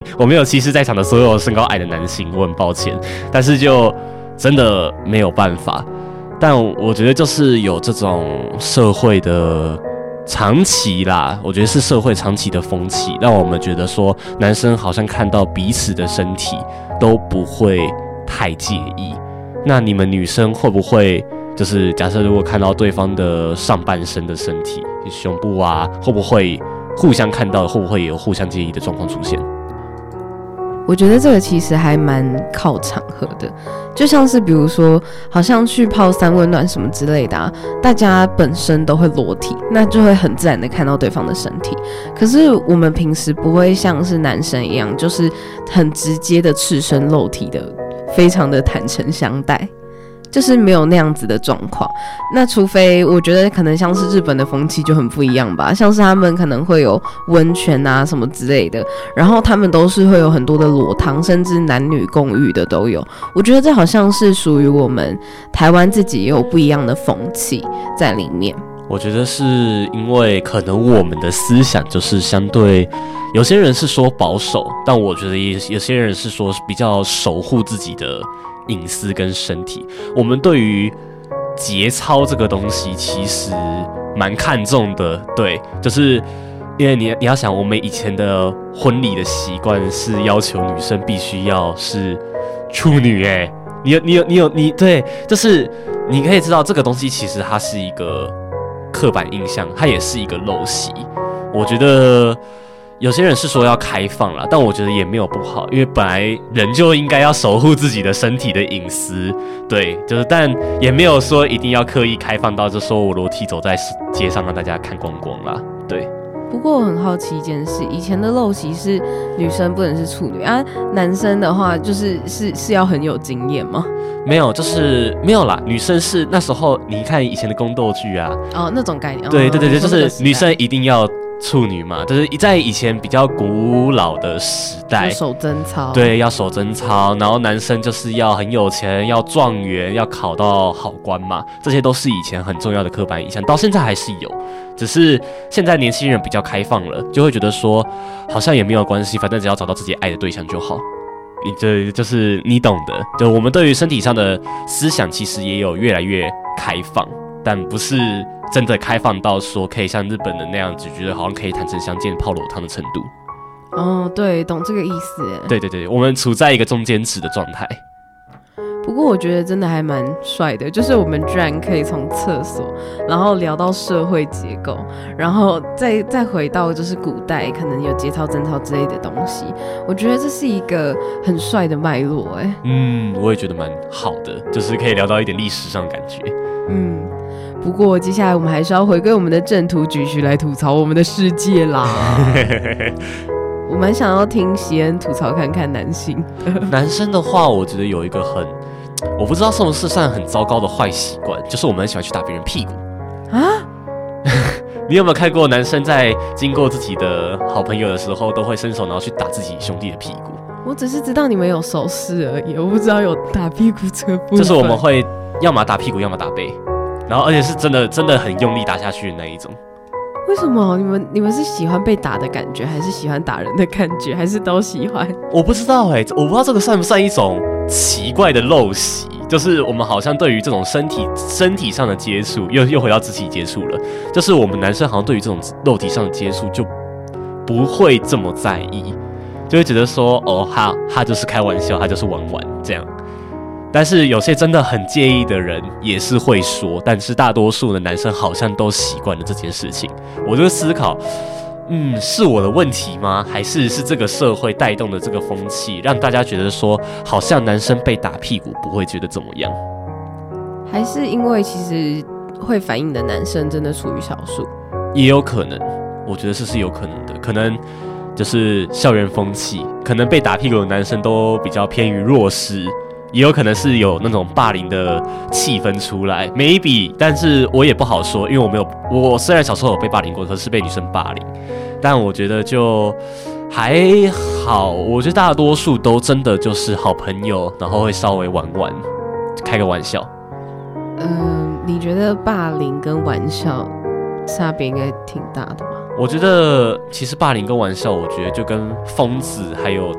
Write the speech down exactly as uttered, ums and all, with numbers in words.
我没有歧视在场的所有身高矮的男性，我很抱歉，但是就真的没有办法。但我觉得就是有这种社会的长期啦，我觉得是社会长期的风气，让我们觉得说男生好像看到彼此的身体都不会太介意。那你们女生会不会就是假设如果看到对方的上半身的身体，胸部啊，会不会互相看到，会不会有互相介意的状况出现？ 我觉得这个其实还蛮靠场合的，就像是比如说好像去泡三温暖什么之类的啊，大家本身都会裸体，那就会很自然的看到对方的身体。可是我们平时不会像是男生一样，就是很直接的赤身露体的，非常的坦诚相待，就是没有那样子的状况。那除非我觉得可能像是日本的风气就很不一样吧，像是他们可能会有温泉啊什么之类的，然后他们都是会有很多的裸汤，甚至男女共浴的都有。我觉得这好像是属于我们台湾自己也有不一样的风气在里面。 我觉得是因为可能我们的思想就是相对，有些人是说保守，但我觉得也有些人是说比较守护自己的隐私跟身体。我们对于节操这个东西其实蛮看重的，对，就是因为你你要想，我们以前的婚礼的习惯是要求女生必须要是处女、欸，哎，你有你有你有你对，就是你可以知道这个东西其实它是一个刻板印象，它也是一个陋习。我觉得有些人是说要开放啦，但我觉得也没有不好，因为本来人就应该要守护自己的身体的隐私，对，就是但也没有说一定要刻意开放到就说我裸体走在街上让大家看光光啦，对。 不过我很好奇一件事，以前的陋习是女生不能是处女啊，男生的话就是是是要很有经验吗？ 没有，就是没有啦。女生是那时候你看以前的宫斗剧啊， 哦，那种概念。 对对对对， 哦、 就是女生一定要处女嘛，就是在以前比较古老的时代， 守贞操， 对，要守贞操，然后男生就是要很有钱，要状元，要考到好官嘛，这些都是以前很重要的刻板印象，到现在还是有，只是现在年轻人比较开放了，就会觉得说好像也没有关系，反正只要找到自己爱的对象就好。你这就是你懂的，就我们对于身体上的思想其实也有越来越开放，但不是真的开放到说可以像日本的那样子，觉得好像可以坦诚相见泡裸汤的程度。 哦，对，懂这个意思耶。 对对对，我们处在一个中间值的状态。 不过我觉得真的还蛮帅的，就是我们居然可以从厕所，然后聊到社会结构，然后再再回到就是古代可能有节操、贞操之类的东西。我觉得这是一个很帅的脉络，哎， 嗯，我也觉得蛮好的，就是可以聊到一点历史上的感觉。 嗯。不过接下来我们还是要回归我们的正途，继续来吐槽我们的世界啦。我蛮想要听席恩吐槽看看男性。 男生的话，我觉得有一个很，我不知道是不是算很糟糕的坏习惯，就是我们很喜欢去打别人屁股啊。你有没有看过男生在经过自己的好朋友的时候，都会伸手然后去打自己兄弟的屁股？ 我只是知道你们有手势而已，我不知道有打屁股这个部分。 就是我们会要么打屁股，要么打背，然后而且是真的真的很用力打下去的那一种。 为什么你们你们是喜欢被打的感觉，还是喜欢打人的感觉，还是都喜欢？ 我不知道哎、欸，我不知道这个算不算一种奇怪的陋习，就是我们好像对于这种身体身体上的接触，又又回到肢体接触了，就是我们男生好像对于这种肉体上的接触就不会这么在意，就会觉得说哦，他他就是开玩笑，他就是玩玩这样。但是有些真的很介意的人也是会说，但是大多数的男生好像都习惯了这件事情。我就思考，嗯，是我的问题吗？还是是这个社会带动的这个风气，让大家觉得说，好像男生被打屁股不会觉得怎么样？ 还是因为其实会反应的男生真的处于少数？ 也有可能，我觉得这是有可能的，可能就是校园风气，可能被打屁股的男生都比较偏于弱势。也有可能是有那种霸凌的气氛出来 ，maybe， 但是我也不好说，因为我没有，我虽然小时候有被霸凌过，可是被女生霸凌，但我觉得就还好，我觉得大多数都真的就是好朋友，然后会稍微玩玩，开个玩笑。 嗯、呃，你觉得霸凌跟玩笑差别应该挺大的吧？ 我觉得其实霸凌跟玩笑，我觉得就跟疯子还有